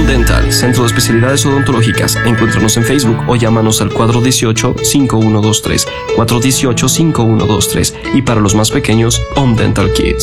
Om Dental, Centro de Especialidades Odontológicas. Encuéntranos en Facebook o llámanos al 418-5123, 418-5123. Y para los más pequeños, Om Dental Kids.